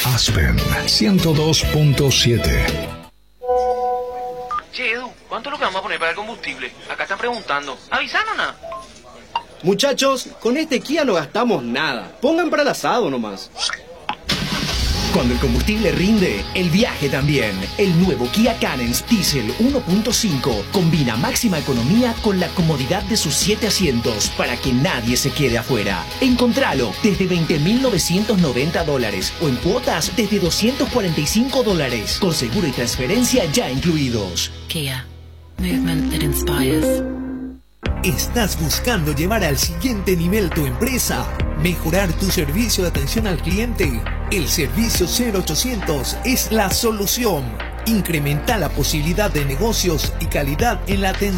Aspen 102.7. Che, Edu, ¿cuánto es lo que vamos a poner para el combustible? Acá están preguntando. ¿Avisaron nada? Muchachos, con este Kia no gastamos nada. Pongan para el asado nomás. Cuando el combustible rinde, el viaje también. El nuevo Kia Canens Diesel 1.5 combina máxima economía con la comodidad de sus 7 asientos para que nadie se quede afuera. Encontralo desde $20.990 o en cuotas desde $245 con seguro y transferencia ya incluidos. Kia. Movement that inspires. ¿Estás buscando llevar al siguiente nivel tu empresa? ¿Mejorar tu servicio de atención al cliente? El servicio 0800 es la solución. Incrementa la posibilidad de negocios y calidad en la atención.